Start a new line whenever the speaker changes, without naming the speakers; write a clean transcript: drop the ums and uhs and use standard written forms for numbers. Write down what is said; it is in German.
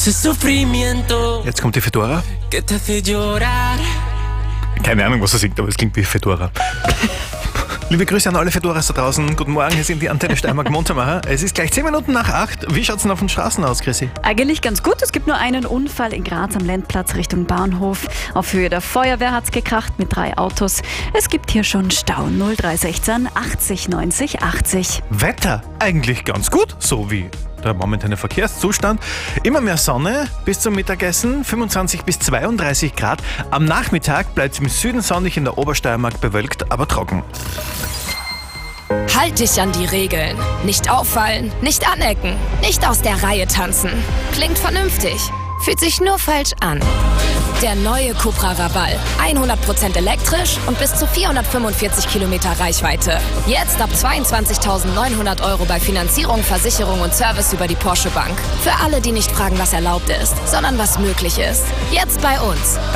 Ese sufrimiento
Jetzt kommt die Fedora.
que te hace llorar.
Keine Ahnung, was er singt, aber es klingt wie Fedora. Liebe Grüße an alle Fedoras da draußen. Guten Morgen, hier sind die Antenne Steiermark Montermacher. Es ist gleich 10 Minuten nach 8. Wie schaut's denn auf den Straßen aus, Chrissy?
Eigentlich ganz gut. Es gibt nur einen Unfall in Graz am Lendplatz Richtung Bahnhof. Auf Höhe der Feuerwehr hat's gekracht mit 3 Autos. Es gibt hier schon Stau. 0316 80 90 80.
Wetter eigentlich ganz gut, so wie der momentane Verkehrszustand. Immer mehr Sonne bis zum Mittagessen, 25 bis 32 Grad. Am Nachmittag bleibt es im Süden sonnig, in der Obersteiermark bewölkt, aber trocken.
Halt dich an die Regeln. Nicht auffallen, nicht anecken, nicht aus der Reihe tanzen. Klingt vernünftig, fühlt sich nur falsch an. Der neue Cupra Raval. 100% elektrisch und bis zu 445 Kilometer Reichweite. Jetzt ab 22.900 € bei Finanzierung, Versicherung und Service über die Porsche Bank. Für alle, die nicht fragen, was erlaubt ist, sondern was möglich ist. Jetzt bei uns, bei